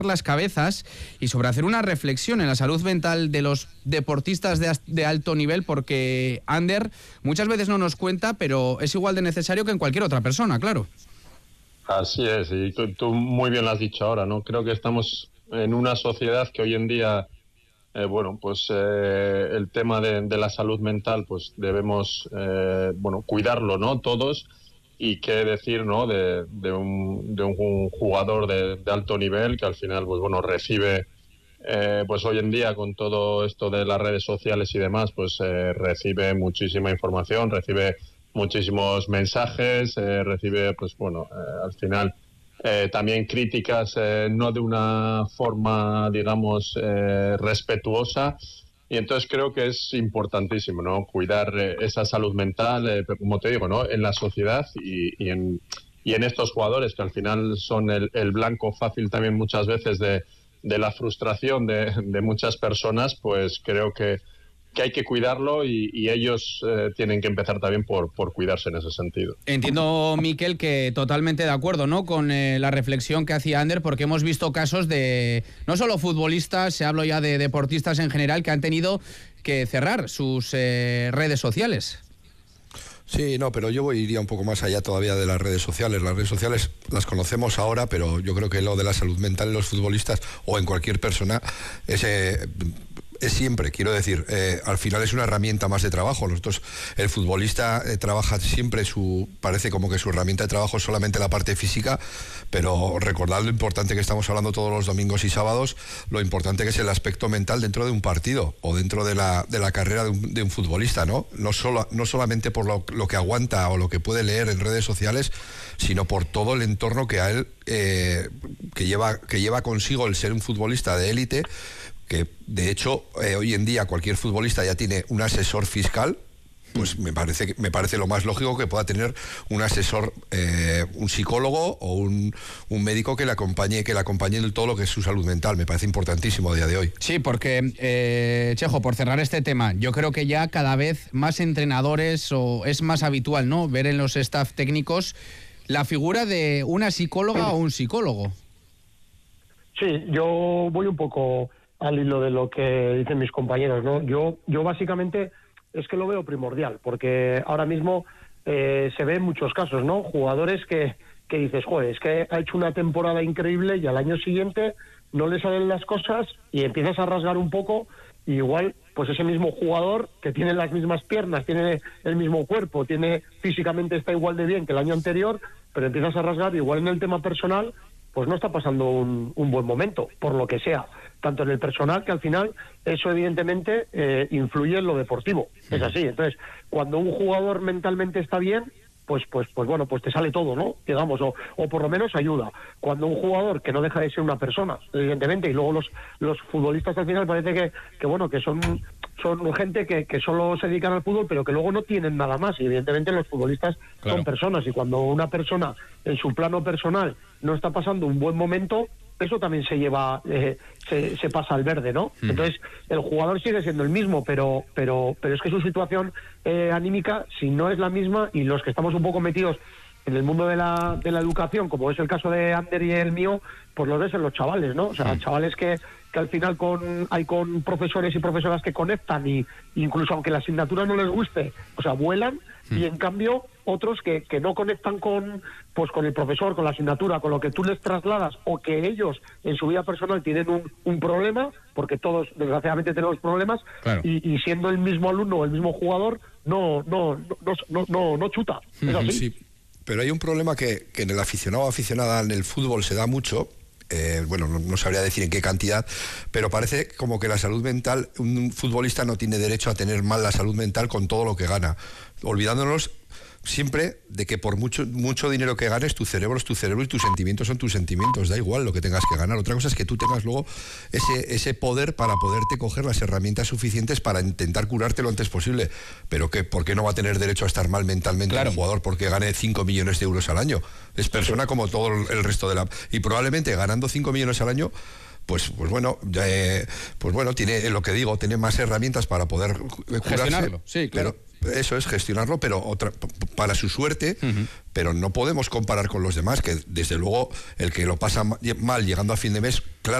las cabezas y sobre hacer una reflexión en la salud mental de los deportistas de alto nivel, porque Ander muchas veces no nos cuenta, pero es igual de necesario que en cualquier otra persona, claro. Así es, y tú muy bien lo has dicho ahora, ¿no? Creo que estamos en una sociedad que hoy en día, el tema de la salud mental, pues debemos, cuidarlo, ¿no? Todos, y qué decir, ¿no? De un jugador de alto nivel que al final, pues bueno, recibe, pues hoy en día con todo esto de las redes sociales y demás, pues recibe muchísima información, recibe muchísimos mensajes, recibe, pues bueno, al final también críticas, no de una forma, digamos, respetuosa, y entonces creo que es importantísimo, ¿no? Cuidar esa salud mental, como te digo, ¿no? En la sociedad y en estos jugadores que al final son el blanco fácil también muchas veces de la frustración de muchas personas, pues creo que hay que cuidarlo y ellos tienen que empezar también por cuidarse en ese sentido. Entiendo, Miquel, que totalmente de acuerdo, ¿no? Con la reflexión que hacía Ander, porque hemos visto casos de no solo futbolistas, se hablo ya de deportistas en general, que han tenido que cerrar sus redes sociales. Sí, no, pero yo iría un poco más allá todavía de las redes sociales. Las redes sociales las conocemos ahora, pero yo creo que lo de la salud mental en los futbolistas o en cualquier persona es siempre, quiero decir, al final es una herramienta más de trabajo. Nosotros, el futbolista trabaja siempre parece como que su herramienta de trabajo es solamente la parte física, pero recordad lo importante que estamos hablando todos los domingos y sábados, lo importante que es el aspecto mental dentro de un partido o dentro de la carrera de un futbolista, ¿no? No solamente por lo que aguanta o lo que puede leer en redes sociales, sino por todo el entorno que a él que lleva consigo el ser un futbolista de élite, que de hecho hoy en día cualquier futbolista ya tiene un asesor fiscal. Pues me parece lo más lógico que pueda tener un asesor, un psicólogo o un médico que le acompañe en todo lo que es su salud mental. Me parece importantísimo a día de hoy. Sí, porque, Chejo, por cerrar este tema, yo creo que ya cada vez más entrenadores, o es más habitual, ¿no?, ver en los staff técnicos la figura de una psicóloga o un psicólogo. Sí, yo voy un poco al hilo de lo que dicen mis compañeros, ¿no? Yo básicamente es que lo veo primordial, porque ahora mismo se ve en muchos casos, ¿no? Jugadores que dices, joder, es que ha hecho una temporada increíble y al año siguiente no le salen las cosas y empiezas a rasgar un poco, y igual pues ese mismo jugador que tiene las mismas piernas, tiene el mismo cuerpo, físicamente está igual de bien que el año anterior, pero empiezas a rasgar, igual en el tema personal pues no está pasando un buen momento, por lo que sea, tanto en el personal, que al final eso evidentemente influye en lo deportivo, es así. Entonces, cuando un jugador mentalmente está bien, pues bueno, pues te sale todo, ¿no? Digamos, o por lo menos ayuda. Cuando un jugador, que no deja de ser una persona, evidentemente, y luego los futbolistas al final parece que son gente que solo se dedican al fútbol, pero que luego no tienen nada más, y evidentemente los futbolistas son personas, y cuando una persona en su plano personal no está pasando un buen momento, eso también se lleva, se pasa al verde, ¿no? Entonces, el jugador sigue siendo el mismo, pero es que su situación anímica, si no es la misma, y los que estamos un poco metidos en el mundo de la educación, como es el caso de Ander y el mío, pues lo ves en los chavales, ¿no? O sea, chavales que al final hay con profesores y profesoras que conectan, y incluso aunque la asignatura no les guste, o sea, vuelan, y en cambio otros que no conectan con el profesor, con la asignatura, con lo que tú les trasladas, o que ellos en su vida personal tienen un problema, porque todos desgraciadamente tenemos problemas, claro. y siendo el mismo alumno o el mismo jugador no chuta, es así. Sí, pero hay un problema que en el aficionado o aficionada en el fútbol se da mucho. No sabría decir en qué cantidad, pero parece como que la salud mental, un futbolista no tiene derecho a tener mal la salud mental con todo lo que gana, olvidándonos siempre de que por mucho dinero que ganes, tu cerebro es tu cerebro y tus sentimientos son tus sentimientos, da igual lo que tengas que ganar. Otra cosa es que tú tengas luego ese poder para poderte coger las herramientas suficientes para intentar curarte lo antes posible. Pero ¿por qué no va a tener derecho a estar mal mentalmente un jugador porque gane 5 millones de euros al año? Es persona como todo el resto y probablemente ganando 5 millones al año pues bueno, tiene lo que digo, tiene más herramientas para poder curarse. Gestionarlo, sí, claro. Pero eso es gestionarlo, pero para su suerte, pero no podemos comparar con los demás, que desde luego el que lo pasa mal llegando a fin de mes, claro.